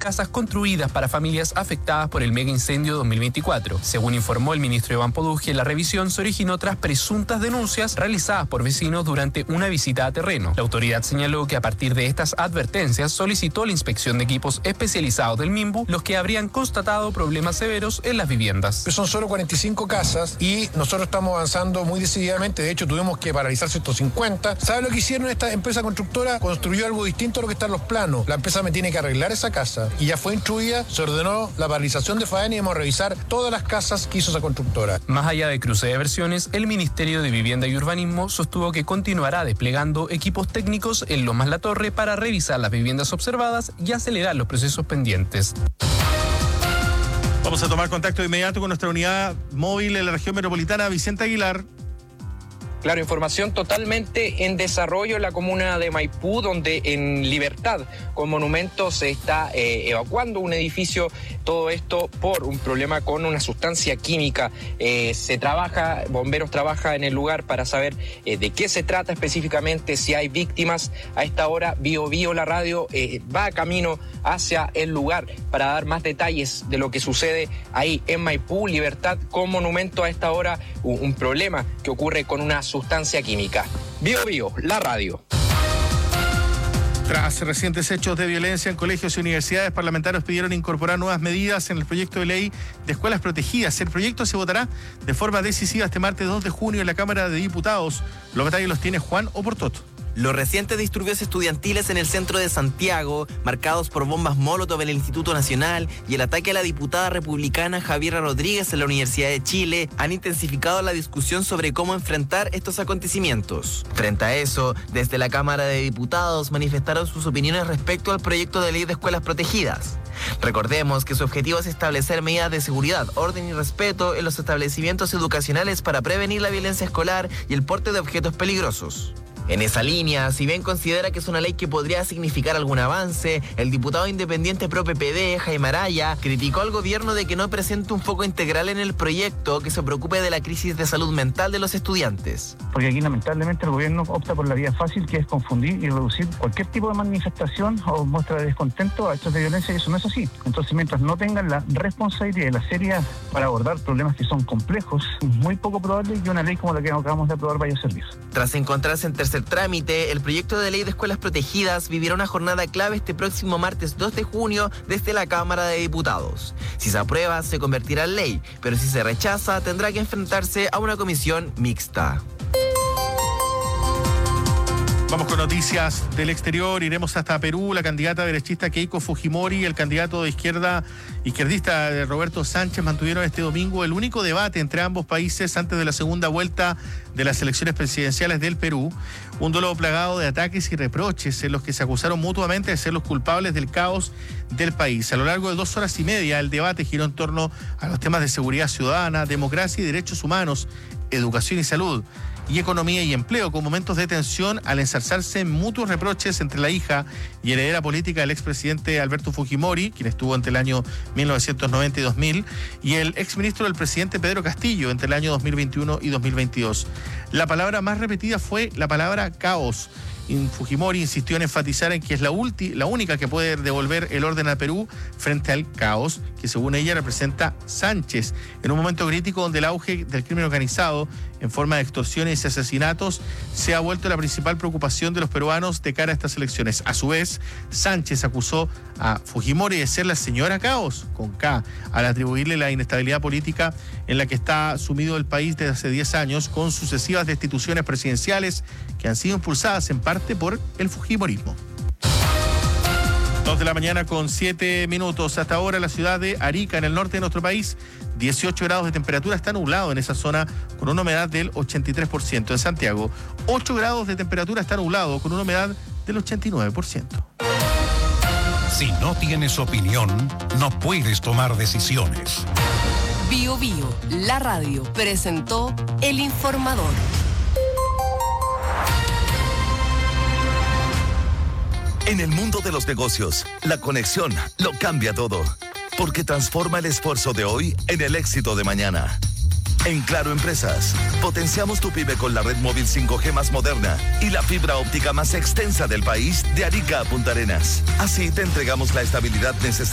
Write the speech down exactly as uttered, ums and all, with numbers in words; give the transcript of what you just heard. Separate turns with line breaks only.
casas construidas para familias afectadas por el mega incendio dos mil veinticuatro. Según informó el ministro Iván Poduje, la revisión se originó tras presuntas denuncias realizadas por vecinos durante una visita a terreno. La autoridad señaló que a partir de estas advertencias solicitó la inspección de equipos especializados del MIMBU, los que habrían constatado problemas severos en las viviendas.
Son solo cuarenta y cinco casas y nosotros estamos avanzando muy decididamente. De hecho, tuvimos que paralizar ciento cincuenta. ¿Sabe lo que hicieron esta empresa constructora? Construyó algo distinto a lo que está en los planos. La empresa me tiene que arreglar esa casa y ya fue instruida, se ordenó la paralización de faena y vamos a revisar todas las casas que hizo esa constructora.
Más allá de cruce de versiones, el Ministerio de Vivienda y Urbanismo sostuvo que continuará desplegando equipos técnicos en Lomas La Torre para revisar las viviendas observadas y acelerar los procesos pendientes.
Vamos a tomar contacto de inmediato con nuestra unidad móvil en la región metropolitana, Vicente Aguilar.
Claro, información totalmente en desarrollo en la comuna de Maipú, donde en Libertad, con Monumentos, se está eh, evacuando un edificio, todo esto por un problema con una sustancia química. Eh, se trabaja, bomberos trabajan en el lugar para saber eh, de qué se trata específicamente, si hay víctimas. A esta hora, Bio Bio, la radio, eh, va camino hacia el lugar para dar más detalles de lo que sucede ahí en Maipú, Libertad, con Monumento. A esta hora, un, un problema que ocurre con una sustancia química. Bio Bio, la radio.
Tras recientes hechos de violencia en colegios y universidades, parlamentarios pidieron incorporar nuevas medidas en el proyecto de ley de escuelas protegidas. El proyecto se votará de forma decisiva este martes dos de junio en la Cámara de Diputados. Los detalles los tiene Juan Oportoto.
Los recientes disturbios estudiantiles en el centro de Santiago, marcados por bombas Molotov en el Instituto Nacional y el ataque a la diputada republicana Javiera Rodríguez en la Universidad de Chile, han intensificado la discusión sobre cómo enfrentar estos acontecimientos. Frente a eso, desde la Cámara de Diputados manifestaron sus opiniones respecto al proyecto de ley de escuelas protegidas. Recordemos que su objetivo es establecer medidas de seguridad, orden y respeto en los establecimientos educacionales para prevenir la violencia escolar y el porte de objetos peligrosos. En esa línea, si bien considera que es una ley que podría significar algún avance, el diputado independiente pro P P D, Jaime Araya, criticó al gobierno de que no presente un foco integral en el proyecto que se preocupe de la crisis de salud mental de los estudiantes.
Porque aquí lamentablemente el gobierno opta por la vía fácil, que es confundir y reducir cualquier tipo de manifestación o muestra de descontento a actos de violencia, y eso no es así. Entonces, mientras no tengan la responsabilidad y la seriedad para abordar problemas que son complejos, es muy poco probable que una ley como la que acabamos de aprobar vaya a servir.
Tras encontrarse en tercer trámite, el proyecto de ley de escuelas protegidas vivirá una jornada clave este próximo martes dos de junio desde la Cámara de Diputados. Si se aprueba, se convertirá en ley, pero si se rechaza, tendrá que enfrentarse a una comisión mixta.
Vamos con noticias del exterior. Iremos hasta Perú. La candidata derechista Keiko Fujimori y el candidato de izquierda izquierdista Roberto Sánchez mantuvieron este domingo el único debate entre ambos países antes de la segunda vuelta de las elecciones presidenciales del Perú. Un duelo plagado de ataques y reproches en los que se acusaron mutuamente de ser los culpables del caos del país. A lo largo de dos horas y media, el debate giró en torno a los temas de seguridad ciudadana, democracia y derechos humanos, educación y salud, y economía y empleo, con momentos de tensión al ensalzarse en mutuos reproches entre la hija y heredera política del expresidente Alberto Fujimori, quien estuvo entre el año mil novecientos noventa y dos mil, y el exministro del presidente Pedro Castillo entre el año dos mil veintiuno y dos mil veintidós. La palabra más repetida fue la palabra caos. Fujimori insistió en enfatizar en que es la, ulti, la única que puede devolver el orden a Perú frente al caos que según ella representa Sánchez, en un momento crítico donde el auge del crimen organizado en forma de extorsiones y asesinatos se ha vuelto la principal preocupación de los peruanos de cara a estas elecciones. A su vez, Sánchez acusó a Fujimori de ser la señora caos, con K, al atribuirle la inestabilidad política en la que está sumido el país desde hace diez años, con sucesivas destituciones presidenciales que han sido impulsadas en parte por el fujimorismo. Dos de la mañana con siete minutos. Hasta ahora la ciudad de Arica, en el norte de nuestro país, dieciocho grados de temperatura, está nublado en esa zona con una humedad del ochenta y tres por ciento. En Santiago, ocho grados de temperatura, está nublado con una humedad del ochenta y nueve por ciento.
Si no tienes opinión, no puedes tomar decisiones.
Bio Bio, la radio, presentó El Informador.
En el mundo de los negocios, la conexión lo cambia todo, porque transforma el esfuerzo de hoy en el éxito de mañana. En Claro Empresas, potenciamos tu pyme con la red móvil cinco G más moderna y la fibra óptica más extensa del país, de Arica a Punta Arenas. Así te entregamos la estabilidad necesaria